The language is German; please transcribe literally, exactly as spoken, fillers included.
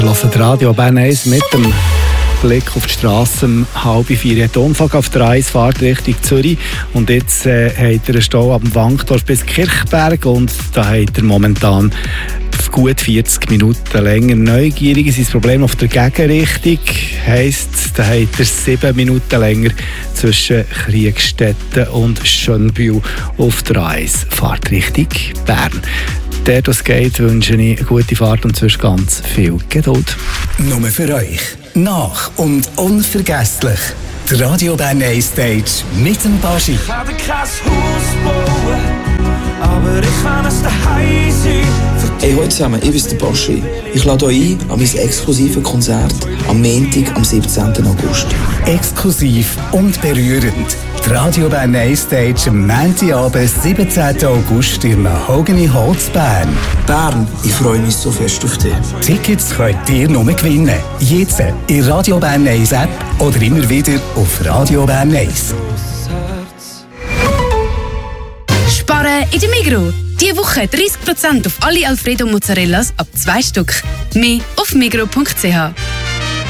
Hört Radio Bern eins mit dem Blick auf die Straße um halb vier. Hat Unfall auf der A eins, Fahrt Richtung Zürich. Und jetzt äh, hat er einen Stau ab dem Wankdorf bis Kirchberg. Und da hat er momentan gut vierzig Minuten länger. Neugierig ist das Problem auf der Gegenrichtung. Heisst, da hat er sieben Minuten länger zwischen Kriegstetten und Schönbühl auf der A eins, Fahrt Richtung Bern. Der, das geht, wünsche ich eine gute Fahrt und sonst ganz viel Geduld. Nur für euch. Nach und unvergesslich. Die Radio Bern eins Stage mit dem Baschi. Ich werde kein Haus bauen, aber ich kann es daheim sein. Hey, hallo zusammen, ich bin der Baschi. Ich lade euch ein an mein exklusives Konzert am Montag, am siebzehnten August. Exklusiv und berührend. Die Radio Bern eins Stage am Montagabend, siebzehnten August in Mahogany Holz Bern. Bern, ich freue mich so fest auf dich. Tickets könnt ihr nur gewinnen. Jetzt in Radio Bern eins App oder immer wieder auf Radio Bern eins. Sparen in der Migros. Diese Woche dreißig Prozent auf alle Alfredo Mozzarellas ab zwei Stück. Mehr auf migros punkt c h.